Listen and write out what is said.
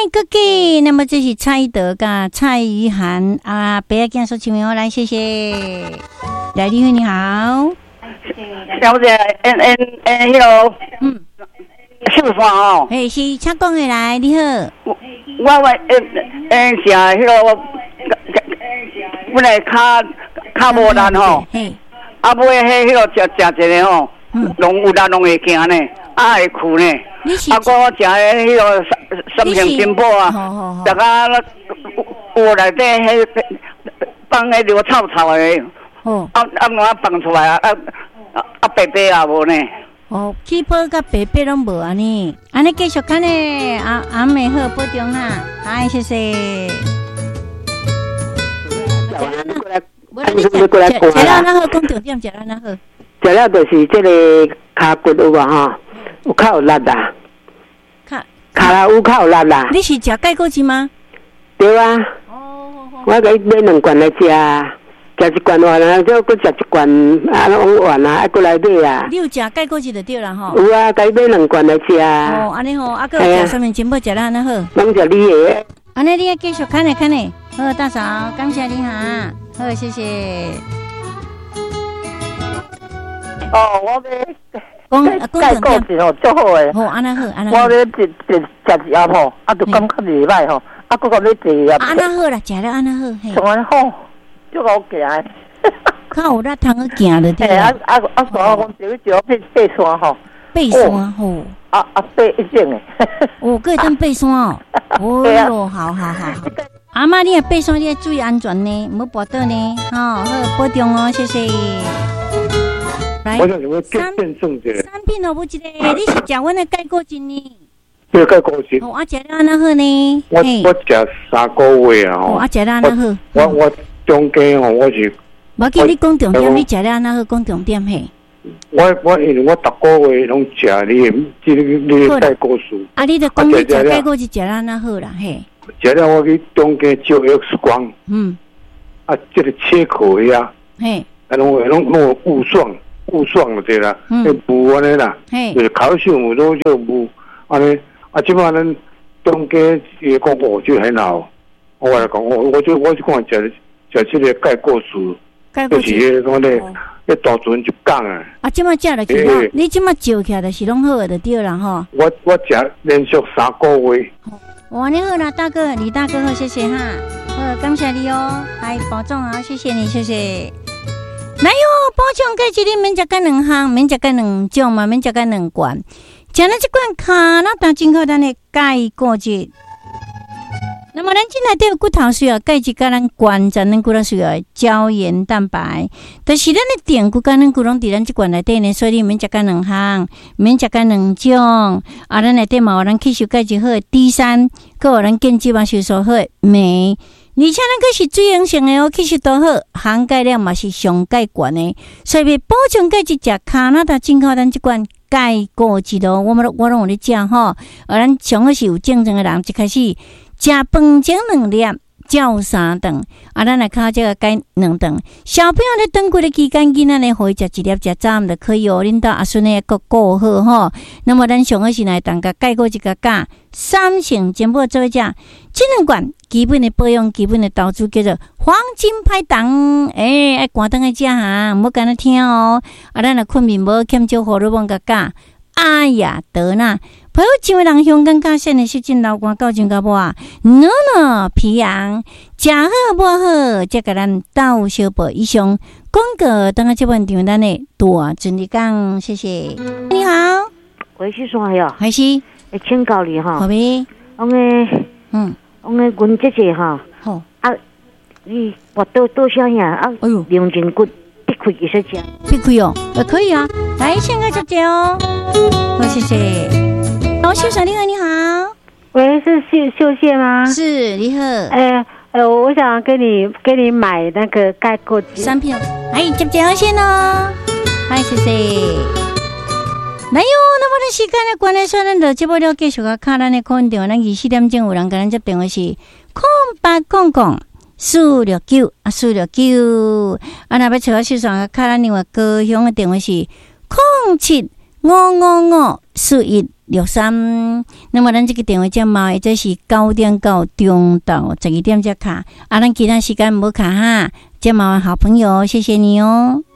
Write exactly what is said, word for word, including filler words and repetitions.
哥哥，那么这是蔡德跟蔡依涵啊，不要跟他说请名来，谢谢。来，你好，你好， 小姐，嗯嗯嗯，那个，嗯，姓范哦， 哎，是请讲的来，你好， 我我我嗯嗯是啊，那个，本来卡卡无力吼，啊，尾迄迄个食食一个吼，拢有力拢会行呢，啊会哭呢。啊，我食的迄个三三星金宝啊，食啊锅内底迄放迄流臭臭的，哦，啊啊我放出来啊啊啊白白啊无呢。 哦，起泡甲白白拢无安尼，安尼继续看呢，阿阿妹好保重啦，好，谢谢。过来，你过来过来。食了那好，讲重点，食了那好。 食了就是这个骹骨有无吼？有较有力啦， 卡卡啦有较有力啦。 你是食钙骨精吗？ 对啊。哦。我给买两罐来食，食一罐完了，再搁食一罐，啊，往完啊，爱过来买啊。 你有食钙骨精就对啦吼。 有啊，给买两罐来食。 哦，安尼吼，啊，搁食三面金宝食了安尼好。 拢食你的。 安尼你要继续看呢看呢。好，大嫂，感谢你哈。好，谢谢。 哦，我要。 讲钙骨质吼，足好诶。 好，安那好，安那好。 我咧食食食一盒吼，啊，就感觉袂歹吼，啊，搁个咧第二盒。 安那好啦，食了安那好。 像安好，足好行诶。 较有力通去行就对啦。啊啊啊！所以我就去爬爬山吼。 爬山吼。 啊啊，爬一整诶。 哦，可以当爬山哦。哦哟，好好好。阿妈，你也爬山，你要注意安全呢，唔好跌倒呢。好，好保重哦，谢谢。 我想想要更辩证者。 产品哦，不一个，你是食阮的钙骨精呢？ 对，钙骨精。 哦，我食了安那好呢？ 我我食三个月啊。 哦，我食了安那好。 我我中间吼，我是。 我记你讲重点，你食了安那好，讲重点嘿。 我我因为我逐个月拢食你即个你钙骨素。 啊，你著讲你食钙骨是食了安那好啦，嘿。 食了我去中间照 X 光。嗯。啊，这个切口呀。嘿。啊，拢拢拢雾状。雾状就对啦，迄雾安尼啦，就是考试有都就雾安尼，啊，即摆咱中间伊讲哦就很好，我来讲我我就我就看食食即个钙骨素，就是迄讲咧，迄大船就讲啊。啊， 即摆食落去啦，你即摆照起来就是拢好的对啦吼。 我我食连续三个月。 哇，你好啦，大哥，李大哥好，谢谢哈，好，感谢你哦，还保重啊，谢谢你，谢谢。来哟，补充钙质你免食干两项，免食干两种嘛，免食干两罐。食了这罐卡那当进口咱的钙骨质。那么咱进来底有骨头需要钙质，甲咱关节咱骨头需要胶原蛋白。但是咱的电骨甲咱骨拢伫咱这罐内底呢，所以你免食干两项，免食干两种。啊，咱内底嘛有咱吸收钙质好的 D 三，佮有咱建基嘛吸收好的镁。而且咱个是水溶性的哦，其实都好，含钙量嘛是上钙悬的，所以要补充钙质，食加拿大进口咱这款钙骨质咯。我们我拢有咧食吼，而咱上好是有症状的人，一开始食饭前两粒，照三顿，啊，咱来靠这个钙两顿。小朋友咧长骨的期间，囡仔咧可以食一粒，食早暗就可以哦。恁到阿孙咧个顾好吼。那么咱上好是来当个钙骨质个加三成全部做一食，这两罐。基本的保养，基本的投资叫做黄金拍档，诶、欸，爱关灯的食哈，唔好干那听哦。啊，咱若困眠无欠少荷尔蒙个价，哎呀得呐！朋友真为人香港加线的是真老官到真个无啊，喏喏皮痒，食好无好，再甲咱斗小宝以上广告，等下这本场咱的大真理讲，谢谢。你好， 喂，是啥呀？ 还是？ 会请教你哈。 好呗。 我诶，嗯。我个阮姐姐哈，好啊，你我多多少呀啊？哎呦，两斤骨必开几十只？ 必开哦，呃，可以啊。来，先个姐姐哦，好，谢谢。哦，秀小你好，你好。 喂，是秀秀谢吗？ 是，你好。 呃呃，我想跟你给你买那个钙骨质三片。哎，姐姐好先哦，嗨，谢谢。来哟，那么咱时间的关系，说咱就节目了继续个看咱的空电话，咱二四点钟有人跟咱接电话是空八空空四六九啊四六九，啊那要找我市场个看咱另外高雄的电话是空七五五五四一六三。那么咱这个电话号码这是九点到中到十二点才卡，啊，咱其他时间无卡哈。这麻烦好朋友，谢谢你哦。